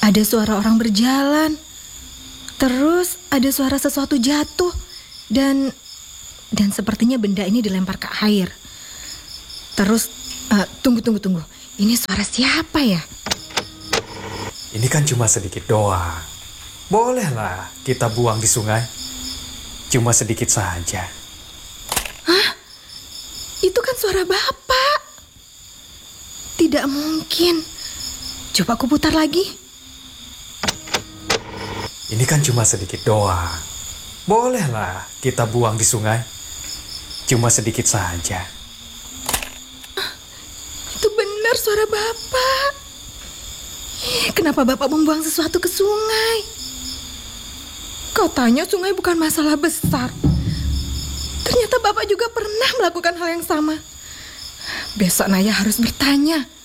Ada suara orang berjalan. Terus ada suara sesuatu jatuh. Dan sepertinya benda ini dilempar ke air. Terus, tunggu. Ini suara siapa ya? Ini kan cuma sedikit doang. Bolehlah kita buang di sungai. Cuma sedikit saja. Hah? Itu kan suara Bapak. Tidak mungkin. Coba aku putar lagi. Ini kan cuma sedikit doang. Bolehlah kita buang di sungai. Cuma sedikit saja. Itu benar suara Bapak. Kenapa Bapak membuang sesuatu ke sungai? Katanya sungai bukan masalah besar. Ternyata Bapak juga pernah melakukan hal yang sama. Besok Naya harus bertanya.